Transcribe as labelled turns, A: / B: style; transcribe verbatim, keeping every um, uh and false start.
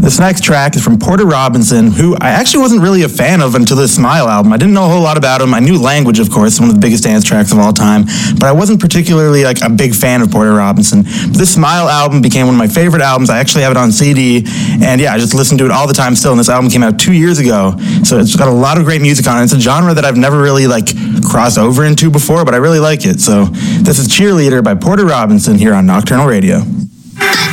A: This next track is from Porter Robinson, who I actually wasn't really a fan of until this Smile album. I didn't know a whole lot about him. I knew Language, of course, one of the biggest dance tracks of all time, but I wasn't particularly like a big fan of Porter Robinson. But this Smile album became one of my favorite albums. I actually have it on C D, and yeah, I just listen to it all the time still, and this album came out two years ago, so it's got a lot of great music on it. It's a genre that I've never really like crossed over into before, but I really like it. So this is Cheerleader by Porter Robinson here on Nocturnal Radio.